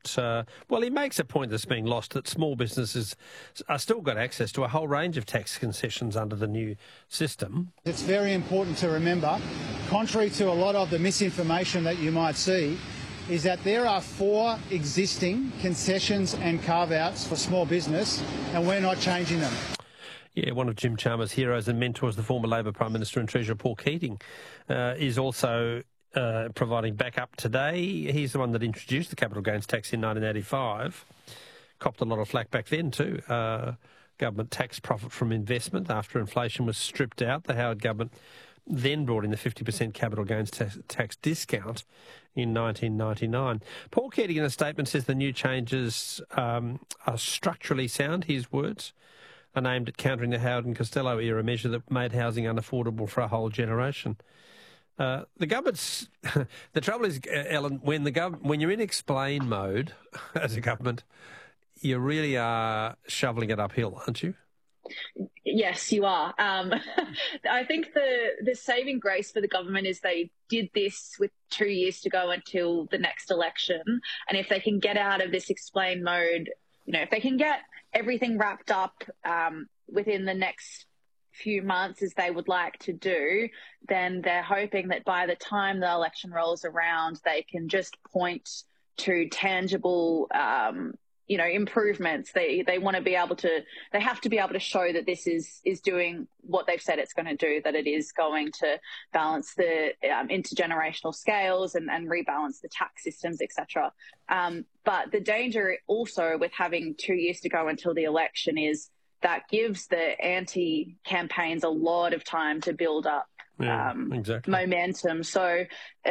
he makes a point that's being lost, that small businesses are still got access to a whole range of tax concessions under the new system. It's very important to remember, contrary to a lot of the misinformation that you might see, is that there are 4 existing concessions and carve-outs for small business, and we're not changing them. Yeah, one of Jim Chalmers' heroes and mentors, the former Labor Prime Minister and Treasurer Paul Keating, is also providing backup today. He's the one that introduced the capital gains tax in 1985. Copped a lot of flack back then too. Government tax profit from investment after inflation was stripped out. The Howard government then brought in the 50% capital gains tax discount in 1999. Paul Keating in a statement says the new changes are structurally sound, his words, and aimed at countering the Howard and Costello era measure that made housing unaffordable for a whole generation. The government's the trouble is, Ellen, when you're in explain mode as a government, you really are shoveling it uphill, aren't you? Yes, you are. I think the saving grace for the government is they did this with 2 years to go until the next election. And if they can get out of this explain mode, if they can get everything wrapped up within the next few months as they would like to do, then they're hoping that by the time the election rolls around, they can just point to tangible improvements. They want to be able to, they have to be able to show that this is doing what they've said it's going to do, that it is going to balance the intergenerational scales and rebalance the tax systems, etc. But the danger also with having 2 years to go until the election is that gives the anti-campaigns a lot of time to build up momentum. So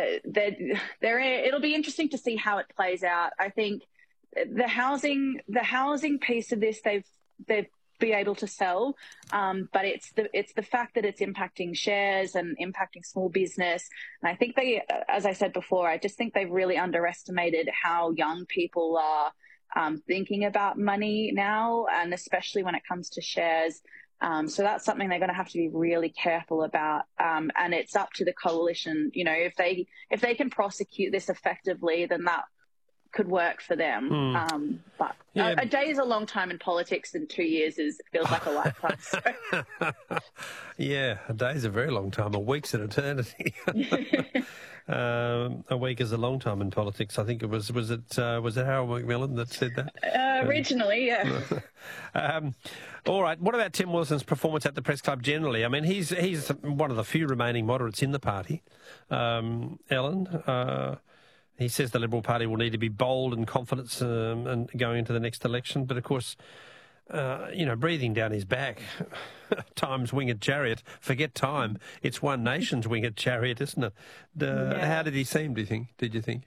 it'll be interesting to see how it plays out. I think the housing piece of this they've be able to sell, but it's the fact that it's impacting shares and impacting small business. And I think as I said before, I just think they've really underestimated how young people are thinking about money now, and especially when it comes to shares. So that's something they're going to have to be really careful about. And it's up to the coalition. If they can prosecute this effectively, then that could work for them. But a day is a long time in politics, and 2 years feels like a lifetime. So. Yeah, a day is a very long time. A week's an eternity. A week is a long time in politics. I think it was it Harold Macmillan that said that? Originally, yeah. All right. What about Tim Wilson's performance at the Press Club generally? I mean, he's one of the few remaining moderates in the party. Ellen, he says the Liberal Party will need to be bold and confident and going into the next election. But of course, breathing down his back, time's winged chariot. Forget time. It's one nation's winged chariot, isn't it? How did he seem, did you think?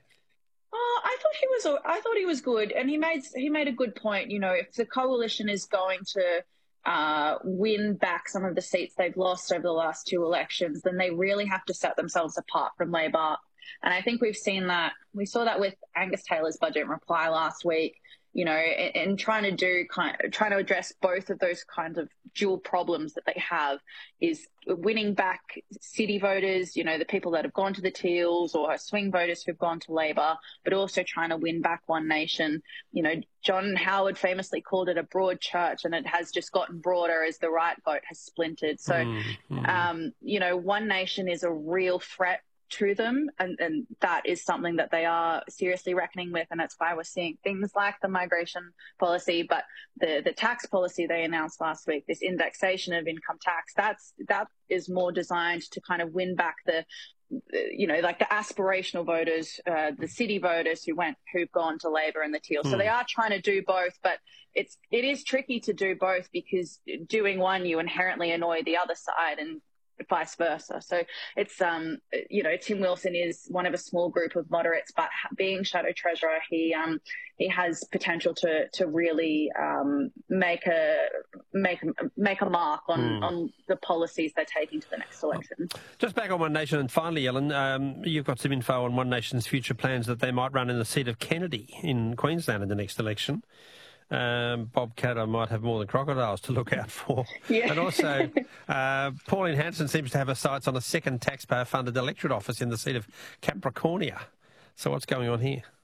I thought he was good, and he made a good point. If the coalition is going to win back some of the seats they've lost over the last 2 elections, then they really have to set themselves apart from Labor. And I think we've seen that. We saw that with Angus Taylor's budget reply last week. And trying to address both of those kinds of dual problems that they have is winning back city voters, the people that have gone to the Teals, or swing voters who've gone to Labor, but also trying to win back One Nation. John Howard famously called it a broad church, and it has just gotten broader as the right vote has splintered. So, One Nation is a real threat to them, and that is something that they are seriously reckoning with, and that's why we're seeing things like the migration policy, but the tax policy they announced last week, this indexation of income tax, that is more designed to kind of win back the aspirational voters, the city voters who've gone to Labor and the Teal. So they are trying to do both, but it is tricky to do both, because doing one, you inherently annoy the other side, and vice versa. So it's, Tim Wilson is one of a small group of moderates, but being Shadow Treasurer, he has potential to really make a mark on the policies they're taking to the next election. Just back on One Nation, and finally, Ellen, you've got some info on One Nation's future plans that they might run in the seat of Kennedy in Queensland in the next election. Bob Katter might have more than crocodiles to look out for. Yeah. And also, Pauline Hanson seems to have her sights on a second taxpayer-funded electorate office in the seat of Capricornia. So what's going on here?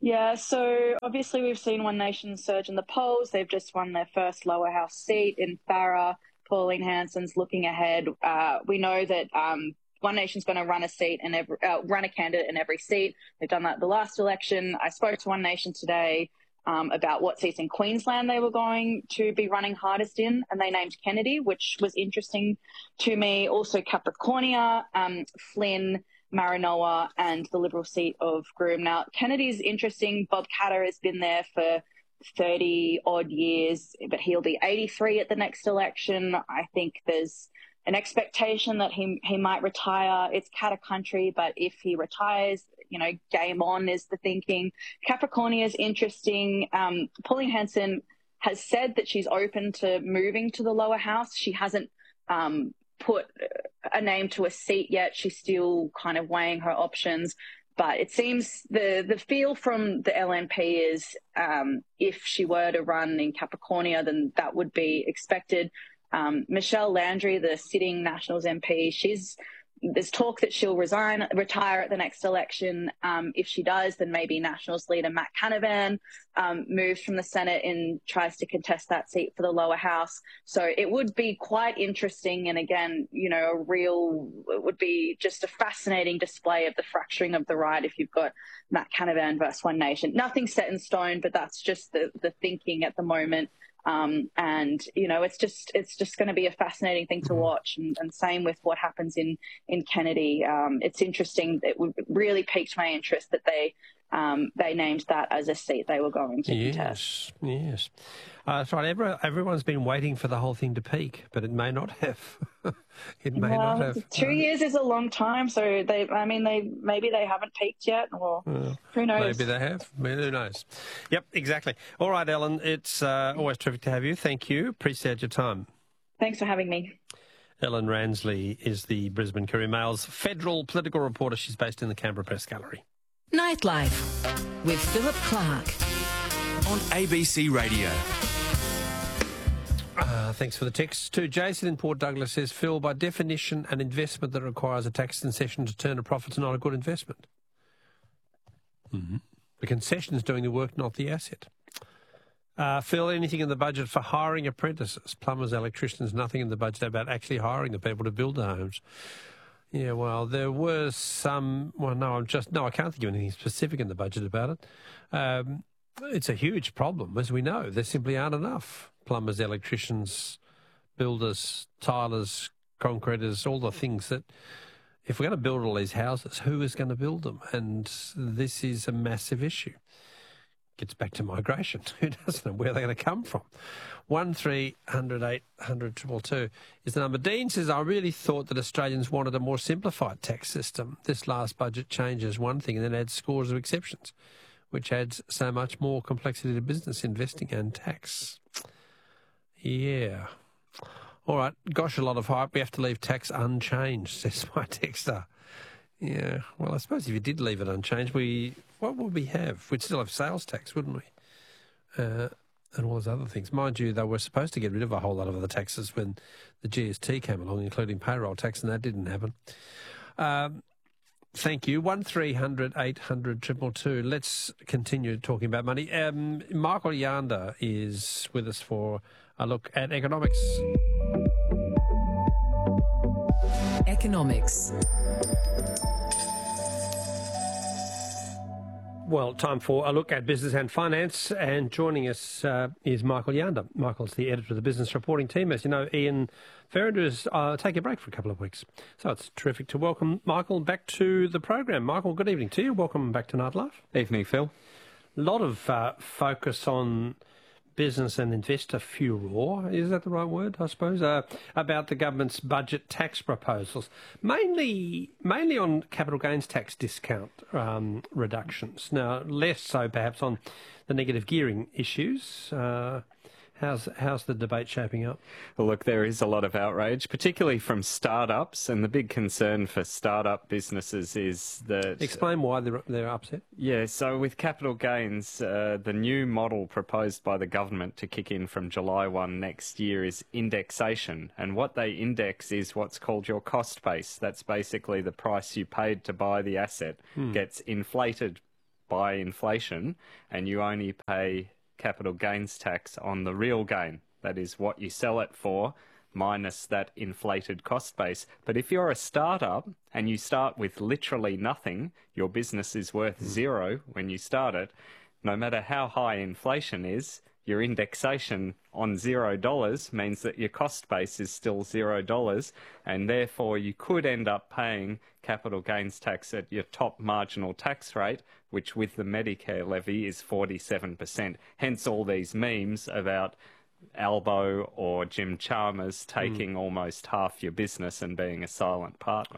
Yeah, so obviously we've seen One Nation surge in the polls. They've just won their first lower house seat in Farrer. Pauline Hanson's looking ahead. We know that One Nation's going to run a candidate in every seat. They've done that the last election. I spoke to One Nation today about what seats in Queensland they were going to be running hardest in, and they named Kennedy, which was interesting to me. Also Capricornia, Flynn, Maranoa, and the Liberal seat of Groom. Now, Kennedy's interesting. Bob Katter has been there for 30 odd years, but he'll be 83 at the next election. I think there's an expectation that he might retire. It's Katter country, but if he retires, game on is the thinking. Capricornia is interesting. Pauline Hanson has said that she's open to moving to the lower house. She hasn't put a name to a seat yet. She's still kind of weighing her options. But it seems the feel from the LNP is if she were to run in Capricornia, then that would be expected. Michelle Landry, the sitting Nationals MP, there's talk that she'll retire at the next election. If she does, then maybe Nationals leader Matt Canavan moves from the Senate and tries to contest that seat for the lower house. So it would be quite interesting. And again, it would be just a fascinating display of the fracturing of the right if you've got Matt Canavan versus One Nation. Nothing set in stone, but that's just the thinking at the moment. It's just going to be a fascinating thing to watch, and same with what happens in Kennedy. It's interesting. It really piqued my interest that they named that as a seat they were going to contest. Yes. That's right. Everyone's been waiting for the whole thing to peak, but it may not have. It may not have. 2 years is a long time, so maybe they haven't peaked yet, or who knows? Maybe they have. Who knows? Yep, exactly. All right, Ellen, it's always terrific to have you. Thank you. Appreciate your time. Thanks for having me. Ellen Ransley is the Brisbane Courier-Mail's federal political reporter. She's based in the Canberra Press Gallery. Nightlife with Philip Clark on ABC Radio. Thanks for the text. To Jason in Port Douglas says, Phil, by definition, an investment that requires a tax concession to turn a profit is not a good investment. Mm-hmm. The concession is doing the work, not the asset. Phil, anything in the budget for hiring apprentices, plumbers, electricians, nothing in the budget about actually hiring the people to build the homes. Yeah, well, there was some... Well, I can't think of anything specific in the budget about it. It's a huge problem, as we know. There simply aren't enough plumbers, electricians, builders, tilers, concreters, all the things that... If we're going to build all these houses, who is going to build them? And this is a massive issue. Gets back to migration. Who doesn't know where they're going to come from? 1300 800 222 is the number. Dean says, I really thought that Australians wanted a more simplified tax system. This last budget changes one thing and then adds scores of exceptions, which adds so much more complexity to business, investing and tax. Yeah. All right. Gosh, a lot of hype. We have to leave tax unchanged, says my texter. Yeah. Well, I suppose if you did leave it unchanged, what would we have? We'd still have sales tax, wouldn't we? And all those other things. Mind you, they were supposed to get rid of a whole lot of other taxes when the GST came along, including payroll tax, and that didn't happen. Thank you. 1300 800 222. Let's continue talking about money. Michael Yander is with us for a look at economics. Economics. Well, time for a look at business and finance, and joining us is Michael Yander. Michael's the editor of the business reporting team. As you know, Ian Ferrinder is taking a break for a couple of weeks. So it's terrific to welcome Michael back to the program. Michael, good evening to you. Welcome back to Nightlife. Evening, Phil. A lot of focus on business and investor furor, is that the right word, I suppose, about the government's budget tax proposals, mainly on capital gains tax discount reductions. Now, less so perhaps on the negative gearing issues. How's the debate shaping up? Well, look, there is a lot of outrage, particularly from startups, and the big concern for startup businesses is that... Explain why they're upset. Yeah, so with capital gains, the new model proposed by the government to kick in from July 1 next year is indexation, and what they index is what's called your cost base. That's basically the price you paid to buy the asset gets inflated by inflation, and you only pay capital gains tax on the real gain. That is what you sell it for, minus that inflated cost base. But if you're a startup and you start with literally nothing, your business is worth zero when you start it, no matter how high inflation is, your indexation on $0 means that your cost base is still $0, and therefore you could end up paying capital gains tax at your top marginal tax rate, which with the Medicare levy is 47%. Hence all these memes about Albo or Jim Chalmers taking almost half your business and being a silent partner.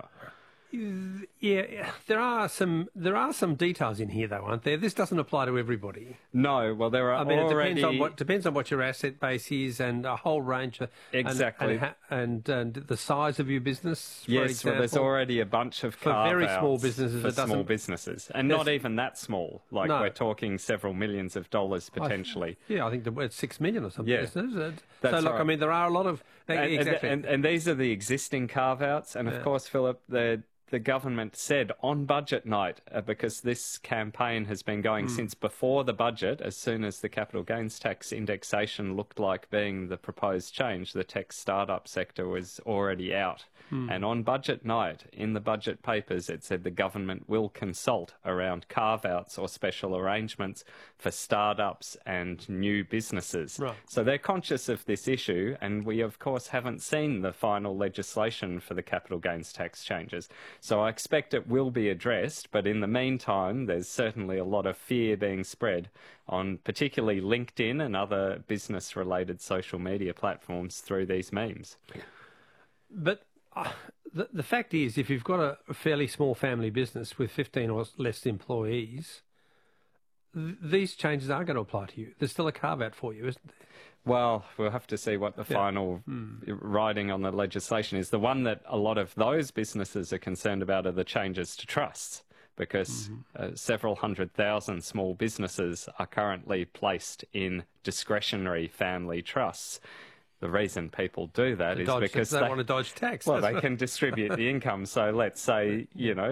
Yeah, there are some details in here, though, aren't there? This doesn't apply to everybody. No, well, there are it depends on what your asset base is and a whole range of exactly and the size of your business. For yes, example. well, there's already a bunch of for very small businesses. For small businesses, and not even that small. Like no. We're talking several millions of dollars potentially. I think it's 6 million or something. Yeah, isn't it? That's so look, right. I mean, there are a lot of exactly, and these are the existing carve-outs, and of course, Philip, the government said on budget night, because this campaign has been going since before the budget, as soon as the capital gains tax indexation looked like being the proposed change, the tech startup sector was already out. And on budget night, in the budget papers, it said the government will consult around carve-outs or special arrangements for startups and new businesses. Right. So they're conscious of this issue, and we, of course, haven't seen the final legislation for the capital gains tax changes. So I expect it will be addressed, but in the meantime, there's certainly a lot of fear being spread on particularly LinkedIn and other business-related social media platforms through these memes. But the fact is, if you've got a fairly small family business with 15 or less employees, these changes are going to apply to you. There's still a carve-out for you, isn't there? Well, we'll have to see what the final writing on the legislation is. The one that a lot of those businesses are concerned about are the changes to trusts, because several 100,000 small businesses are currently placed in discretionary family trusts. The reason people do that is because they want to dodge tax. Well, they can distribute the income. So let's say,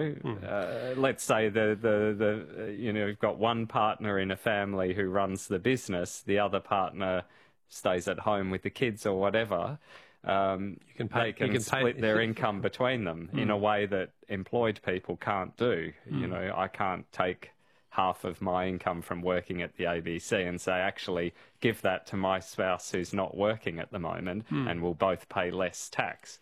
let's say you've got one partner in a family who runs the business, the other partner stays at home with the kids or whatever. They can split their income between them in a way that employed people can't do. I can't take half of my income from working at the ABC and say, actually, give that to my spouse who's not working at the moment, and we'll both pay less tax.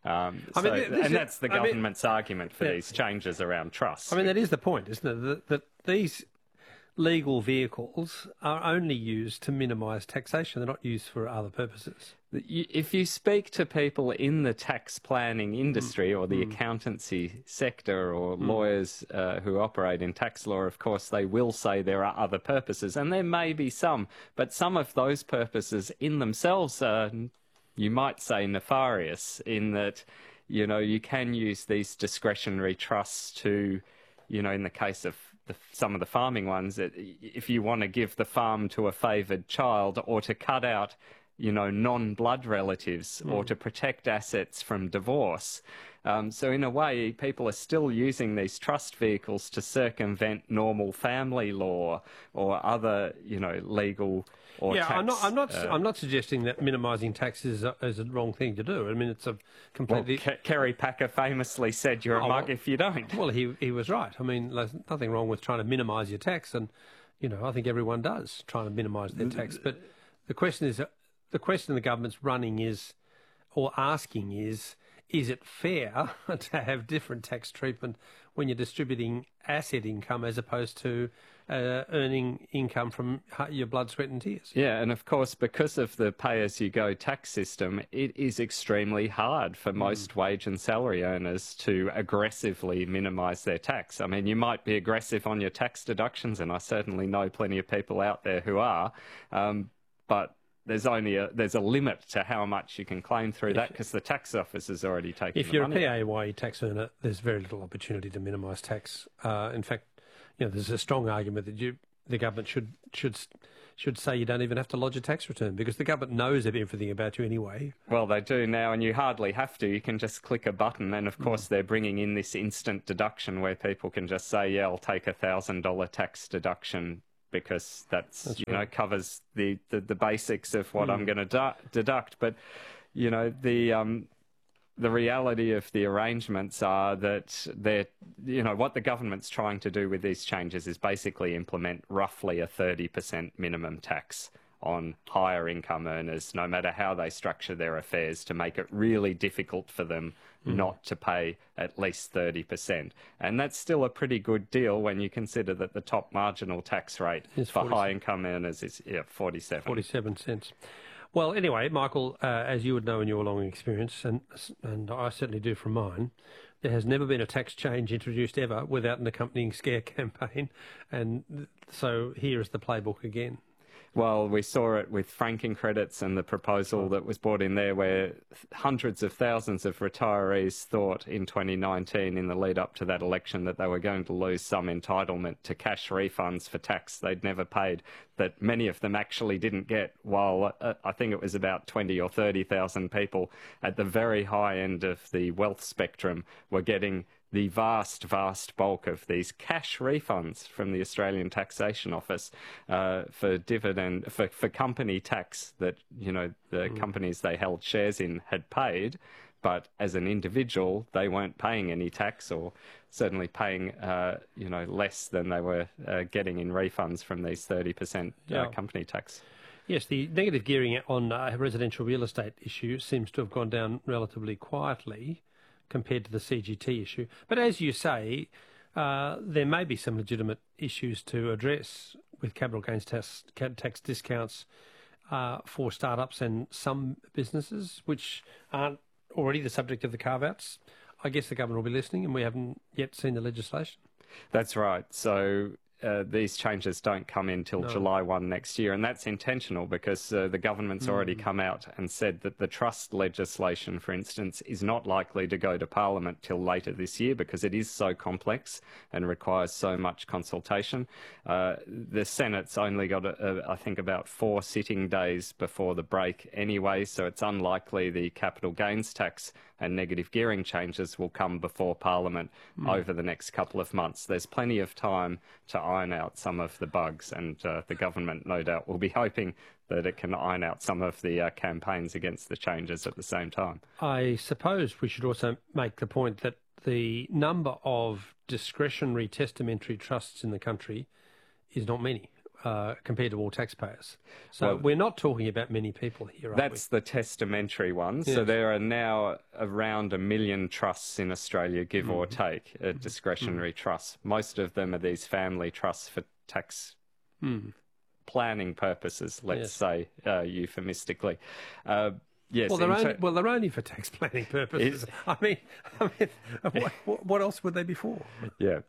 That's the government's argument for these changes around trusts. I mean, that is the point, isn't it? That these legal vehicles are only used to minimise taxation. They're not used for other purposes. If you speak to people in the tax planning industry or the accountancy sector or lawyers who operate in tax law, of course, they will say there are other purposes, and there may be some, but some of those purposes in themselves are, you might say, nefarious, in that, you can use these discretionary trusts to, in the case of some of the farming ones, if you want to give the farm to a favoured child or to cut out non-blood relatives or to protect assets from divorce. So in a way, people are still using these trust vehicles to circumvent normal family law or other, legal or tax. I'm not suggesting that minimising tax is a wrong thing to do. I mean, it's a completely. Well, Kerry Packer famously said, "You're a mug if you don't." Well, he was right. I mean, there's nothing wrong with trying to minimise your tax, and I think everyone does trying to minimise their tax. But the question the government's running is, or asking is it fair to have different tax treatment when you're distributing asset income as opposed to earning income from your blood, sweat and tears? Yeah, and of course, because of the pay-as-you-go tax system, it is extremely hard for most wage and salary earners to aggressively minimise their tax. I mean, you might be aggressive on your tax deductions, and I certainly know plenty of people out there who are, but there's a limit to how much you can claim through that, because the tax office has already taken the money. If you're a PAYE tax earner, there's very little opportunity to minimise tax. In fact, there's a strong argument the government should say you don't even have to lodge a tax return, because the government knows everything about you anyway. Well, they do now, and you hardly have to. You can just click a button, and of course they're bringing in this instant deduction where people can just say, yeah, I'll take $1,000 tax deduction, because that's you know, covers the basics of what I'm going to deduct. But, you know, the reality of the arrangements are that you know, what the government's trying to do with these changes is basically implement roughly a 30% minimum tax on higher income earners, no matter how they structure their affairs, to make it really difficult for them not to pay at least 30%. And that's still a pretty good deal when you consider that the top marginal tax rate for high income earners is 47 cents. Well, anyway, Michael, as you would know in your long experience, and I certainly do from mine, there has never been a tax change introduced ever without an accompanying scare campaign. And so here is the playbook again. Well, we saw it with franking credits and the proposal that was brought in there, where hundreds of thousands of retirees thought in 2019, in the lead up to that election, that they were going to lose some entitlement to cash refunds for tax they'd never paid, that many of them actually didn't get, while I think it was about 20 or 30,000 people at the very high end of the wealth spectrum were getting the vast bulk of these cash refunds from the Australian Taxation Office for dividend, for company tax that, you know, the companies they held shares in had paid, but as an individual they weren't paying any tax, or certainly paying you know, less than they were getting in refunds from these 30% company tax. Yes, the negative gearing on residential real estate issue seems to have gone down relatively quietly compared to the CGT issue. But as you say, there may be some legitimate issues to address with capital gains tax discounts for startups and some businesses which aren't already the subject of the carve-outs. I guess the government will be listening, and we haven't yet seen the legislation. That's right. So these changes don't come in till July 1 next year, and that's intentional because the government's already come out and said that the trust legislation, for instance, is not likely to go to Parliament till later this year because it is so complex and requires so much consultation. The Senate's only got, I think, about 4 sitting days before the break anyway, so it's unlikely the capital gains tax and negative gearing changes will come before Parliament over the next couple of months. There's plenty of time to iron out some of the bugs, and the government, no doubt, will be hoping that it can iron out some of the campaigns against the changes at the same time. I suppose we should also make the point that the number of discretionary testamentary trusts in the country is not many. Compared to all taxpayers. So we're not talking about many people here, are we? That's the testamentary ones. Yes. So there are now around 1 million trusts in Australia, give or take, discretionary trusts. Most of them are these family trusts for tax planning purposes, let's say, euphemistically. Yes. Well, they're only for tax planning purposes. I mean, what else would they be for? Yeah.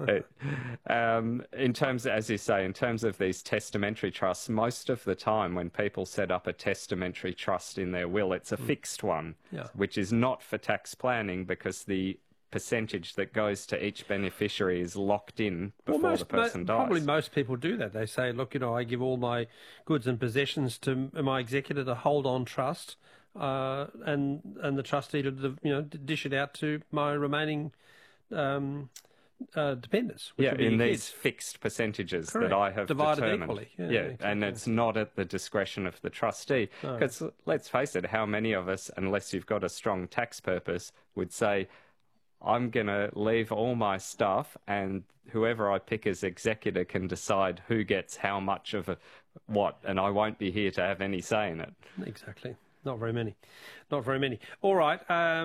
In terms, as you say, in terms of these testamentary trusts, most of the time when people set up a testamentary trust in their will, it's a fixed one, which is not for tax planning because the percentage that goes to each beneficiary is locked in before the person dies. Probably most people do that. They say, look, you know, I give all my goods and possessions to my executor to hold on trust, and the trustee to, you know, dish it out to my remaining dependents. In these fixed percentages that I have divided determined. Equally. Exactly. And it's not at the discretion of the trustee. Because let's face it, how many of us, unless you've got a strong tax purpose, would say, I'm going to leave all my stuff and whoever I pick as executor can decide who gets how much of what, and I won't be here to have any say in it. Exactly. Not very many. Not very many. All right.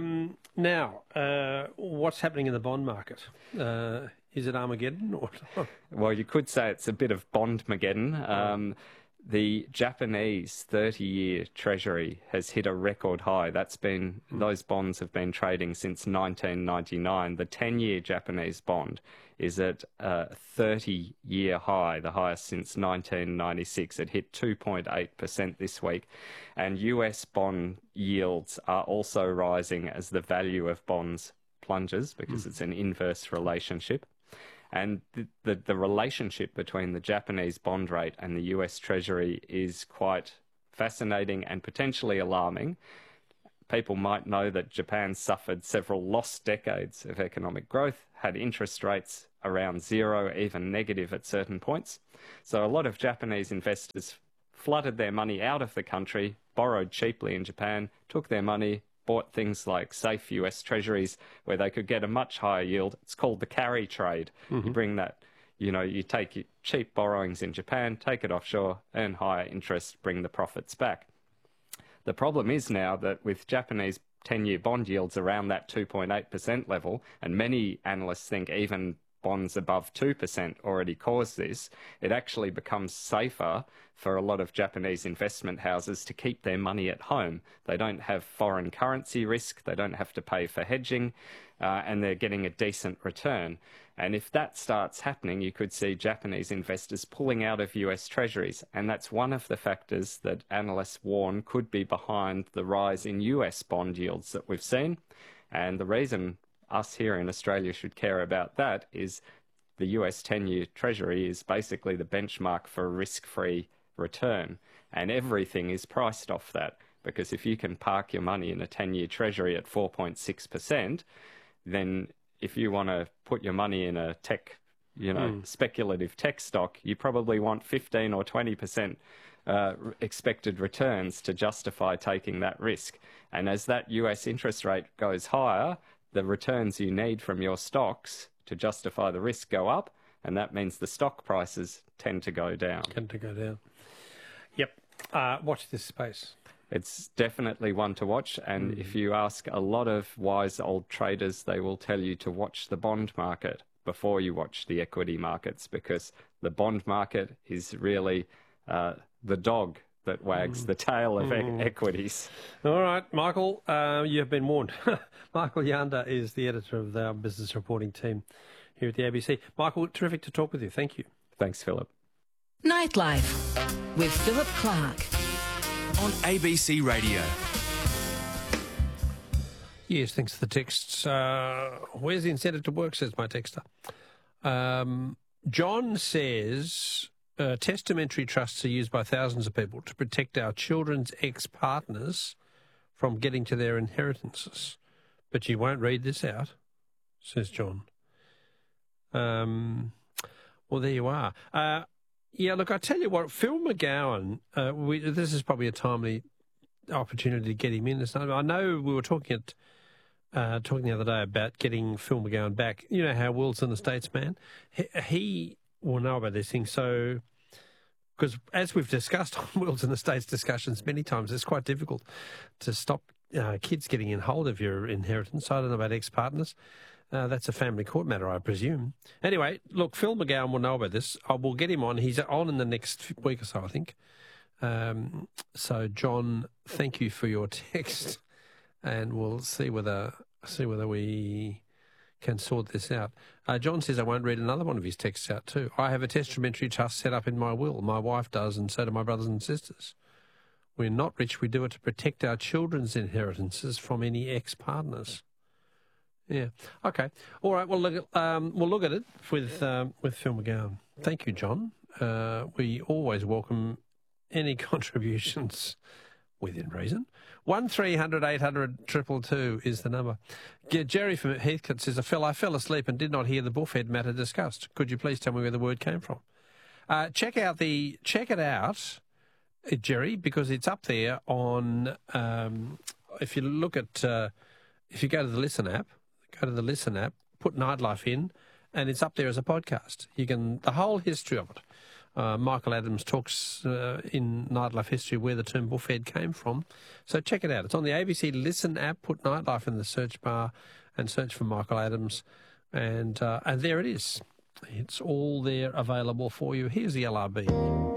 Now, what's happening in the bond market? Is it Armageddon? Well, you could say it's a bit of Bondmageddon. The Japanese 30-year Treasury has hit a record high. That's been those bonds have been trading since 1999. The 10-year Japanese bond is at a 30-year high, the highest since 1996. It hit 2.8% this week. And US bond yields are also rising as the value of bonds plunges because it's an inverse relationship. And the relationship between the Japanese bond rate and the US Treasury is quite fascinating and potentially alarming. People might know that Japan suffered several lost decades of economic growth, had interest rates around zero, even negative at certain points. So a lot of Japanese investors flooded their money out of the country, borrowed cheaply in Japan, took their money, bought things like safe US treasuries where they could get a much higher yield. It's called the carry trade. You bring that, you take cheap borrowings in Japan, take it offshore, earn higher interest, bring the profits back. The problem is now that with Japanese 10-year bond yields around that 2.8% level, and many analysts think even bonds above 2% already cause this, it actually becomes safer for a lot of Japanese investment houses to keep their money at home. They don't have foreign currency risk, they don't have to pay for hedging, and they're getting a decent return. And if that starts happening, you could see Japanese investors pulling out of US treasuries. And that's one of the factors that analysts warn could be behind the rise in US bond yields that we've seen. And the reason us here in Australia should care about that is the US 10-year treasury is basically the benchmark for a risk-free return. And everything is priced off that. Because if you can park your money in a 10-year treasury at 4.6%, then if you want to put your money in a tech, speculative tech stock, you probably want 15 or 20% expected returns to justify taking that risk. And as that US interest rate goes higher, the returns you need from your stocks to justify the risk go up, and that means the stock prices tend to go down. Yep. Watch this space. It's definitely one to watch, and if you ask a lot of wise old traders, they will tell you to watch the bond market before you watch the equity markets, because the bond market is really the dog that wags the tail of equities. All right, Michael, you've been warned. Michael Yanda is the editor of our business reporting team here at the ABC. Michael, terrific to talk with you. Thank you. Thanks, Philip. Nightlife with Philip Clark. On ABC Radio. Yes, thanks for the texts. Where's the incentive to work, says my texter. John says, testamentary trusts are used by thousands of people to protect our children's ex-partners from getting to their inheritances. But you won't read this out, says John. Well, there you are. Yeah, look, I tell you what, Phil McGowan, this is probably a timely opportunity to get him in. I know we were talking the other day about getting Phil McGowan back. You know how Will's in the States, man? He will know about these things. So, because as we've discussed on Wills in the States discussions many times, it's quite difficult to stop kids getting in hold of your inheritance. I don't know about ex-partners. That's a family court matter, I presume. Anyway, look, Phil McGowan will know about this. I will get him on. He's on in the next week or so, I think. So, John, thank you for your text, and we'll see whether we can sort this out. John says I won't read another one of his texts out too. I have a testamentary trust set up in my will. My wife does, and so do my brothers and sisters. We're not rich. We do it to protect our children's inheritances from any ex-partners. Yeah. Okay. All right. We'll look at it with Phil McGowan. Thank you, John. We always welcome any contributions within reason. 1300 800 222 is the number. Jerry from Heathcote says, I fell asleep and did not hear the bullhead matter discussed. Could you please tell me where the word came from? Check it out, Jerry, because it's up there on. If you look at, if you go to the Listen app, put Nightlife in, and it's up there as a podcast. You can the whole history of it. Michael Adams talks in Nightlife history where the term bullhead came from. So check it out. It's on the ABC Listen app. Put Nightlife in the search bar and search for Michael Adams, and there it is. It's all there available for you. Here's the LRB.